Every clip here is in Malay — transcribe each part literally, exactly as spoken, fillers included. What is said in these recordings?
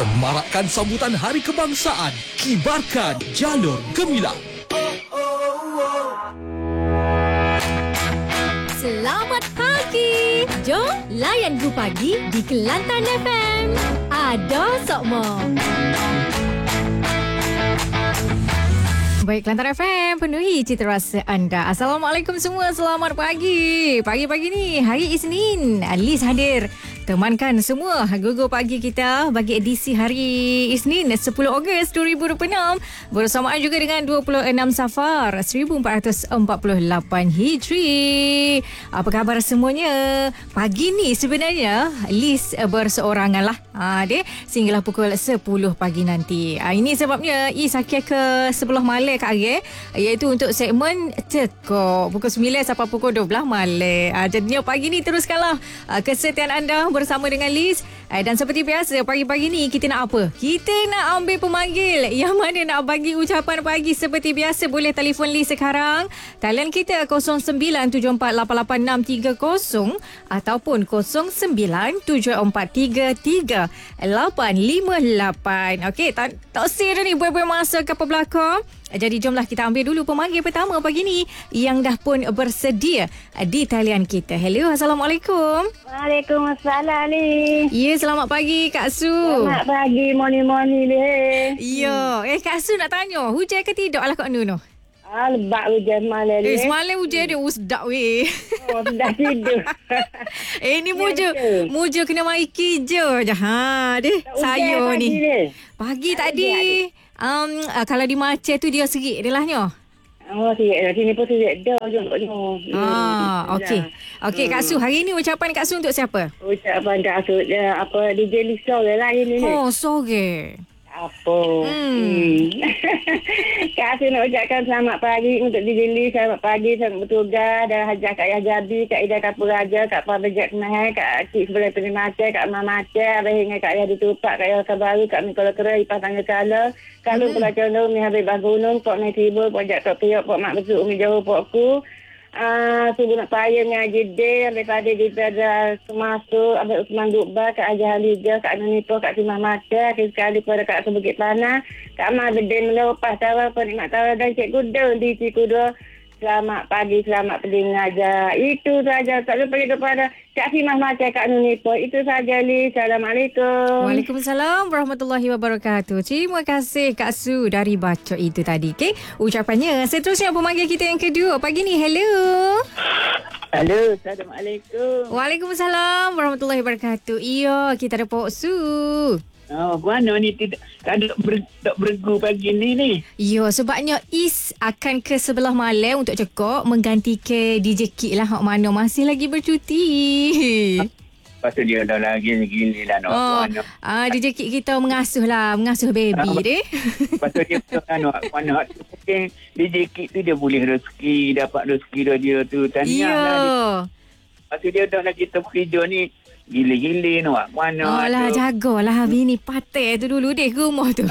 Semarakkan sambutan Hari Kebangsaan. Kibarkan jalur gemilang. Selamat pagi. Jom layan Go Pagi di Kelantan F M. Ada Sokmo. Baik, Kelantan F M penuhi cita rasa anda. Assalamualaikum semua, selamat pagi. Pagi-pagi ni, hari Isnin, Liz hadir temankan semua Go Pagi kita bagi edisi hari Isnin sepuluh Ogos dua ribu dua puluh enam bersamaan juga dengan dua puluh enam Safar seribu empat ratus empat puluh lapan Hijri. Apa khabar semuanya? Pagi ni sebenarnya Liz berseorangan lah ha, deh, sehinggalah pukul sepuluh pagi nanti. Ha, ini sebabnya I sakit ke sebelah malam Kak Agil, iaitu untuk segmen Tekok pukul sembilan sampai pukul dua belas malam. Ha, jadinya pagi ni teruskanlah ha, kesetiaan anda bersama dengan Liz. Eh, dan seperti biasa, pagi-pagi ni kita nak apa? Kita nak ambil pemanggil yang mana nak bagi ucapan pagi. Seperti biasa, boleh telefon Liz sekarang. Talian kita kosong sembilan tujuh empat lapan lapan enam tiga kosong ataupun kosong sembilan tujuh empat tiga tiga lapan lima lapan. Okey, tak, tak usah dah ni buat-buat masa ke apa belakang. Jadi jomlah kita ambil dulu pemanggil pertama pagi ni yang dah pun bersedia di talian kita. Hello, Assalamualaikum. Waalaikumsalam ni. Ya, selamat pagi Kak Su. Selamat pagi, morning-morning ni. Ya, eh Kak Su nak tanya, hujan ke tidak lah Kak Nuno? Ah, lebat hujan malam ni. Eh, semalam hujan dia usdak weh. Oh, dah tidur. eh, ni muja, muja kena mari kerja je. Ha, deh, saya ni. ni. Pagi tadi. Um, uh, kalau di Maceh tu dia serik dia lahnya. Oh, serik dah. Sini pun serik dah. Jom, jom. Ah, okey. Okey, Kak Su, hari ni ucapan Kak Su untuk siapa? Ucapan Kak Su, ya, apa, D J Lisa lah hari ni. Oh, sore. Apa? Hmm. hmm. Kak Su nak ucapkan selamat pagi untuk D J Lisa. Selamat pagi, selamat bertugas. Dan Hajar Kak Yajabi, Kak Ida Kapur Raja, Kak Pabajak Mahal, Kak Cik sebelah Pening Maceh, Kak Mama Maceh, Abang Hingga Kak Yadi Tupak, Kak Yelka Baru, Kak Mikola Kera, Ipah Tangga Kala, Kalau Pulau Condong, Mi Habib Gunung, Pok Nai Tibur, Pok Jak Tok Piok, Pok Mak Besuk, Umi Jauh, Pok Ku, Uh, Subuh nak payah ngaji dia, Habis pada daripada Semasuk, Habis Usman Dukba, Kak Haji Halija, Kak Nanipo, Kak Timah Mata, akhir sekali pada Kak Sebukit Panah, Kak Mak Bedin Melepas Tawar, Penikmat Tawar dan Cikgu Dun di Cikgu Selamat pagi, selamat pendengar. Itu saja. Tak lupa kepada Kak Simah Macam, Kak Nunipo. Itu saja, Li. Assalamualaikum. Waalaikumsalam warahmatullahi wabarakatuh. Terima kasih Kak Su dari baca itu tadi. Okay? Ucapannya. Seterusnya pemanggil kita yang kedua. Pagi ni, hello. Halo, Assalamualaikum. Waalaikumsalam warahmatullahi wabarakatuh. Iya, kita ada Pok Su. Oh, mana ni tidak tak ada ber, tak bergu pagi ni ni. Ya, sebabnya Is akan ke sebelah malam untuk cekok mengganti ke D J Kik lah. Hak mana masih lagi bercuti. Lepas tu dia dah lagi gini lah nak oh, mana. Ah, D J Kik kita mengasuh lah, mengasuh baby uh, deh. Lepas tu dia nak mana mungkin D J Kik tu dia boleh rezeki, dapat rezeki dah dia tu. Tahniah yeah. lah dia. Lepas tu dia dah nak kita bekerja ni. Gila-gila nak mana oh tu. Lah jagalah bini patai tu dulu deh rumah tu.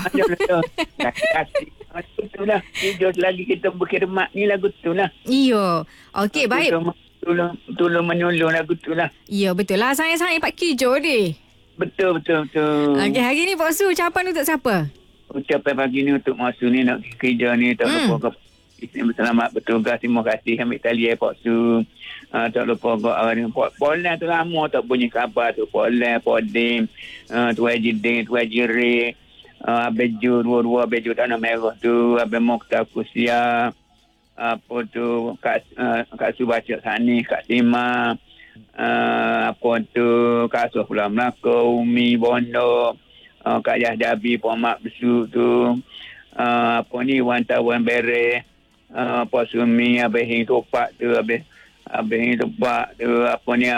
Kasih. Itulah. Kerja lagi kita berkhidmat ni lagu tu lah. Iya. Okey, baik. Tolong, tolong menolong lagu tu lah. Iya, betul lah. Sayang-sayang Pak Kijo deh. Betul, betul, betul. Okey, hari ni Pak Su ucapan untuk siapa? Ucapan pagi ni untuk Mak Su ni nak kerja ni. Tak hmm. lupa selamat bertugas. Terima kasih ambil talian Pak Su. Uh, tak lupa kau orang Polan tu lama tak punya khabar tu. Polan, Podim, uh, Tuan Jidin, Tuan Jiri, uh, Abeju, dua-dua Abeju Tanah Merah tu, Abang Mokhtar Kusia, apa tu, Kak, uh, Kak Su baca Sani, Kak Sima, uh, apa tu, Kak Su Pulau Melaka, Umi Bondo, uh, Kak Yahdabi, Puan Mak Besuk tu, uh, apa ni, Wan Tawan Bere, uh, Puan Sumi, Abang Hing Topak tu, Abang Abang ni tempat tu apa ni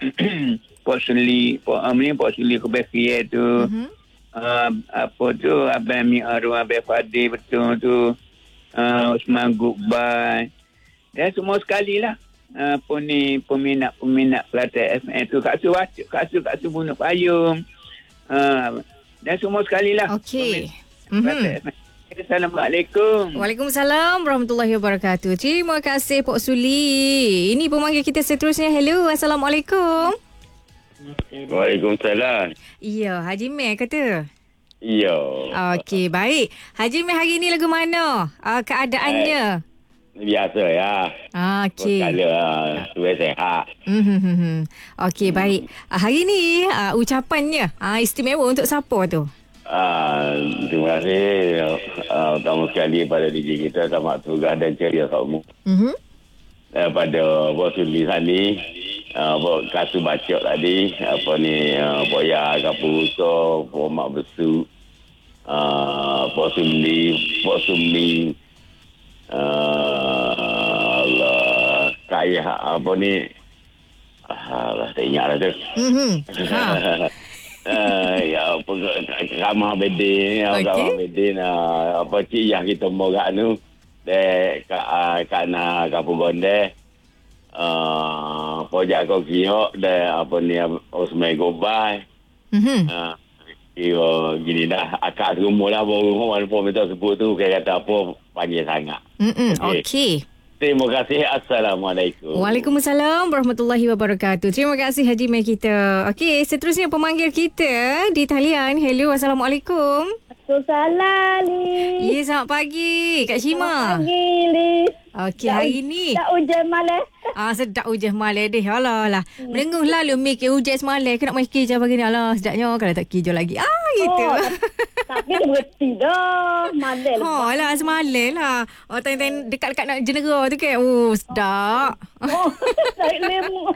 Pok Suli Pok ni Pok Suli Kebekia tu mm-hmm. uh, apa tu Abang Mi Aru Abang Fadil betul tu uh, Usman Gukbai dan semua sekali lah uh, apa ni peminat-peminat Kelantan F M tu Kak Su baca Kak Su Kak Su bunuh payung uh, dan semua sekali lah okey mhm. Assalamualaikum. Waalaikumsalam warahmatullahi wabarakatuh. Terima kasih Pok Suli. Ini pemanggil kita seterusnya. Hello, Assalamualaikum. Waalaikumsalam. Ya, Haji Meh kata. Ya. Okey, baik. Haji Meh hari ni lagu mana? Uh, keadaannya? Biasa ya. Ah, okey. Sekala tuai sehat. Hmm. Okey, baik. Uh, hari ni uh, ucapannya uh, istimewa untuk siapa tu? Uh, terima kasih uh, utama sekali pada D J kita, selamat tugas dan ceria kamu. Mhm. Daripada Bos Suli Sani, uh, Bos Kasu Bacok tadi, apa ni, uh, Boya Kapuso, Bos Mak Besu, uh, Bos Sumli, Bos Sumli, uh, Allah, Kaya, apa ni, Allah, tak ingat lah tu. Mhm. Ha. Uh, ya apa ramah bedin Okey. ramah bedin uh, apa cik yang kita moga nu de ka uh, kana kapu gonde uh, pojak ko kio de apa ni osmai gobai Mhm. uh, iyo gini dah akak rumah lah baru rumah walaupun minta sebut tu kayak kata apa panjang sangat. Mhm. Okey. Okey. Terima kasih. Assalamualaikum. Waalaikumsalam warahmatullahi wabarakatuh. Terima kasih Haji Meh kita. Okey, seterusnya pemanggil kita di talian. Hello, Assalamualaikum. Waalaikumsalam, Liz. Ya, selamat pagi Kak Shima. Selamat pagi, Liz. Okey, hari ni Tak hujan malam. ah sedap hujan semalam deh. Alah lah. Melenguh lalu mikir hujan semalam. Kena main kerja pagi ni. Alah, sedapnya kalau tak kerja lagi. Ah, gitu. Oh, tapi dia berhenti dah. Malam lepas. Oh lah, semalam lah. Oh, tanya-tanya dekat-dekat nak jenera tu kan. Oh, sedap. Oh, tarik lemu.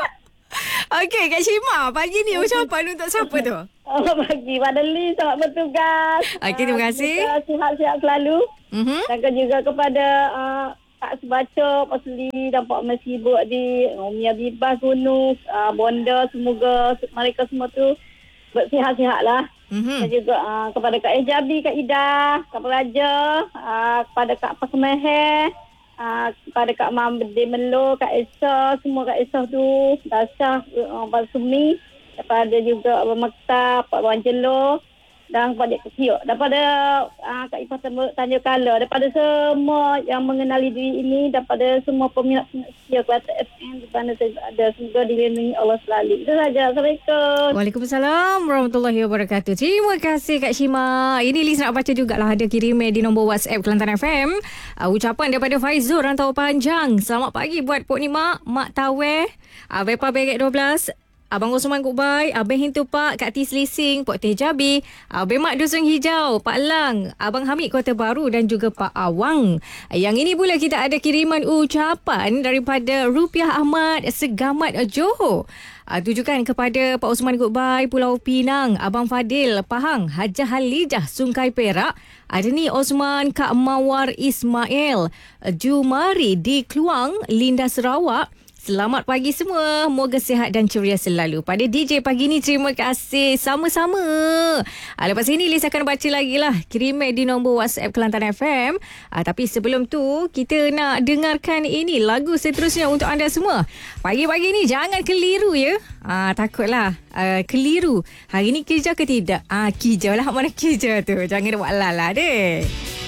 Okey, Kak Shima. Pagi ni ucapan untuk siapa tu? Oh, bagi pada Liz. Selamat bertugas. Okey, terima Ah, kasih. juga sihat-sihat selalu. Mhm. Dan juga kepada uh, Kak Sebaca, Pak Suli dan Pak Mesibuk di Umi Abibah Gunung, uh, Bonda. Semoga mereka semua tu bersihat-sihat lah. Mhm. Dan juga uh, kepada Kak Ejabi, Kak Ida, Kak Peraja, uh, kepada Kak Pasmeher, uh, kepada Kak Mam Bede Melo, Kak Esa, semua Kak Esa tu, Dasah, uh, Pak Sumi, daripada juga Abang Maktab, Pak Wanjelo, dan kepada Kak Kiok, daripada uh, Kak Ifah Tanjung Kala, daripada semua yang mengenali diri ini, daripada semua peminat-peminat setia Kelate F M di mana saya ada, semoga dilindungi Allah selalu. Itu saja. Assalamualaikum. Waalaikumsalam warahmatullahi wabarakatuh. Terima kasih Kak Shima. Ini Liz nak baca jugalah, ada kiriman di nombor WhatsApp Kelantan F M. Uh, ucapan daripada Faizul Rantau Panjang. Selamat pagi buat Pok Nima, Mak Taweh, uh, Bepa Begek dua belas, Abang Osman Kubai, Abang Hintu Pak, Kak T Selising, Pok Teh Jabi, Abang Mak Dusun Hijau, Pak Lang, Abang Hamid Kota Baru dan juga Pak Awang. Yang ini pula kita ada kiriman ucapan daripada Rupiah Ahmad Segamat Johor. Uh, tujukan kepada Pak Osman Kubai, Pulau Pinang, Abang Fadil, Pahang, Hajah Halijah, Sungai Perak, Adni Osman, Kak Mawar Ismail, Jumari di Kluang, Linda Sarawak. Selamat pagi semua. Moga sihat dan ceria selalu. Pada D J pagi ni, terima kasih. Sama-sama. Ha, lepas ini, Liz akan baca lagi lah kiriman di nombor WhatsApp Kelantan F M. Ha, tapi sebelum tu, kita nak dengarkan ini lagu seterusnya untuk anda semua. Pagi-pagi ni, jangan keliru ya. Ha, takutlah uh, keliru. Hari ni kerja ke tidak? Ah, ha, kerja lah. Mana kerja tu? Jangan buat lala deh.